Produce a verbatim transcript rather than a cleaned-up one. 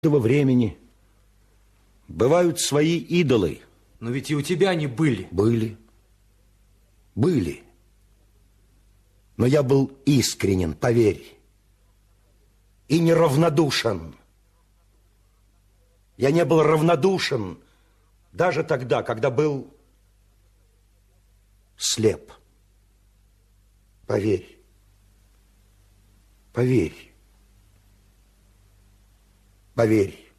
этого времени бывают свои идолы. Но ведь и у тебя они были. Были. Были. Но я был искренен, поверь, и неравнодушен. Я не был равнодушен даже тогда, когда был слеп. Поверь. Поверь. Поверь.